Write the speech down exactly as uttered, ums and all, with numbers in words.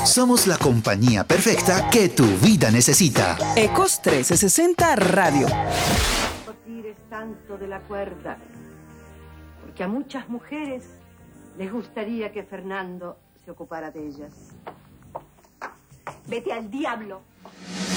Somos la compañía perfecta que tu vida necesita. Ecos trescientos sesenta Radio. No tires tanto de la cuerda, porque a muchas mujeres les gustaría que Fernando se ocupara de ellas. Vete al diablo.